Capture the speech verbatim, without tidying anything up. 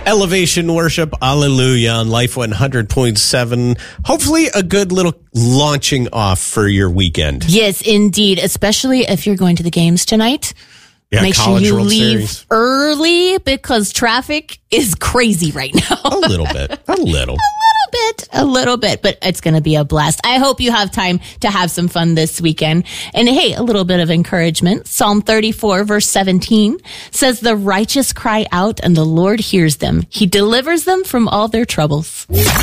Elevation Worship, Alleluia on Life one hundred point seven. Hopefully a good little launching off for your weekend. Yes, indeed. Especially if you're going to the games tonight. Yeah, Make sure College you World leave Series. early because traffic is crazy right now. A little bit. A little. A bit, a little bit, but it's going to be a blast. I hope you have time to have some fun this weekend. And hey, a little bit of encouragement. Psalm thirty-four, verse seventeen says, "The righteous cry out and the Lord hears them. He delivers them from all their troubles."